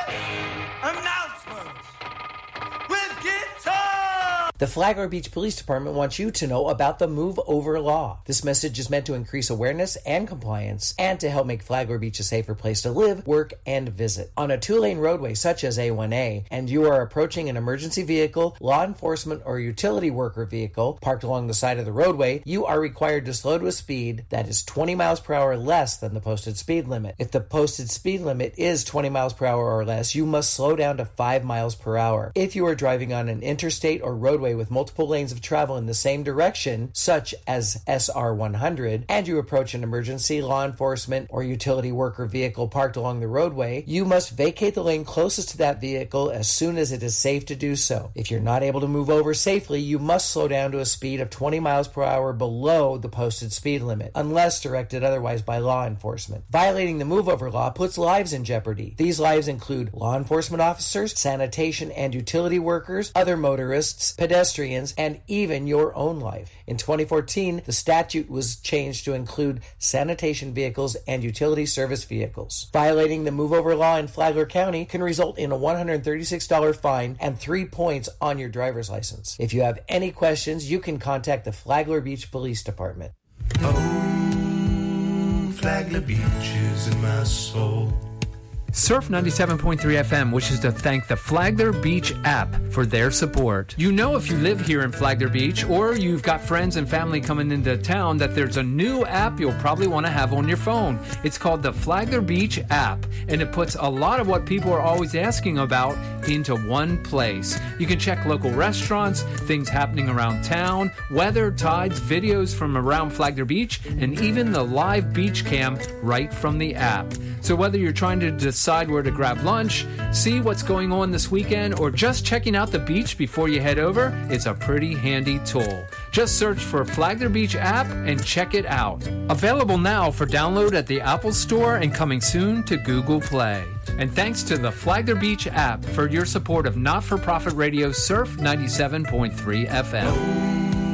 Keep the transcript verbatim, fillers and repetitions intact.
Announcements with guitar. The Flagler Beach Police Department wants you to know about the Move Over Law. This message is meant to increase awareness and compliance and to help make Flagler Beach a safer place to live, work, and visit. On a two-lane roadway such as A one A, and you are approaching an emergency vehicle, law enforcement, or utility worker vehicle parked along the side of the roadway, you are required to slow to a speed that is twenty miles per hour less than the posted speed limit. If the posted speed limit is twenty miles per hour or less, you must slow down to five miles per hour. If you are driving on an interstate or roadway with multiple lanes of travel in the same direction, such as S R one hundred, and you approach an emergency, law enforcement, or utility worker vehicle parked along the roadway, you must vacate the lane closest to that vehicle as soon as it is safe to do so. If you're not able to move over safely, you must slow down to a speed of twenty miles per hour below the posted speed limit, unless directed otherwise by law enforcement. Violating the move over law puts lives in jeopardy. These lives include law enforcement officers, sanitation and utility workers, other motorists, pedestrians, and even your own life. In twenty fourteen, the statute was changed to include sanitation vehicles and utility service vehicles. Violating the move over law in Flagler County can result in a one hundred thirty-six dollars fine and three points on your driver's license. If you have any questions, you can contact the Flagler Beach Police Department. Oh, Flagler Beach is in my soul. Surf ninety-seven point three F M wishes to thank the Flagler Beach app for their support. You know, if you live here in Flagler Beach or you've got friends and family coming into town, that there's a new app you'll probably want to have on your phone. It's called the Flagler Beach app, and it puts a lot of what people are always asking about into one place. You can check local restaurants, things happening around town, weather, tides, videos from around Flagler Beach, and even the live beach cam right from the app. So whether you're trying to decide where to grab lunch, see what's going on this weekend, or just checking out the beach before you head over, it's a pretty handy tool. Just search for Flagler Beach app and check it out. Available now for download at the Apple Store and coming soon to Google Play. And thanks to the Flagler Beach app for your support of not-for-profit radio Surf ninety-seven point three F M.